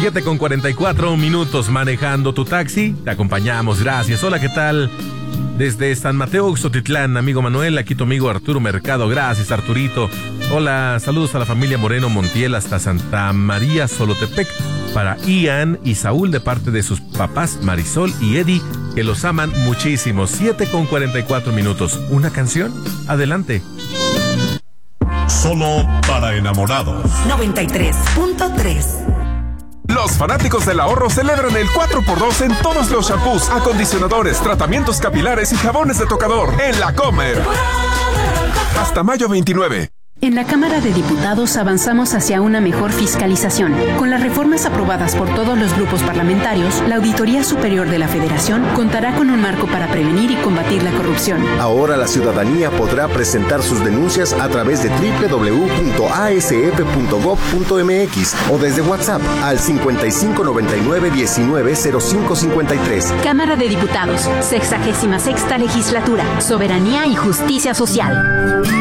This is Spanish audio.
7:44 manejando tu taxi. Te acompañamos, gracias. Hola, ¿qué tal? Desde San Mateo, Uxotitlán, amigo Manuel, aquí tu amigo Arturo Mercado. Gracias, Arturito. Hola, saludos a la familia Moreno Montiel hasta Santa María, Solotepec. Para Ian y Saúl de parte de sus papás Marisol y Eddie, que los aman muchísimo. 7:44. ¿Una canción? Adelante. Solo para enamorados. 93.3. Los fanáticos del ahorro celebran el 4x2 en todos los shampoos, acondicionadores, tratamientos capilares y jabones de tocador en La Comer. Hasta mayo 29. En la Cámara de Diputados avanzamos hacia una mejor fiscalización. Con las reformas aprobadas por todos los grupos parlamentarios, la Auditoría Superior de la Federación contará con un marco para prevenir y combatir la corrupción. Ahora la ciudadanía podrá presentar sus denuncias a través de www.asf.gov.mx o desde WhatsApp al 5599-190553. Cámara de Diputados, 66ª Legislatura, Soberanía y Justicia Social.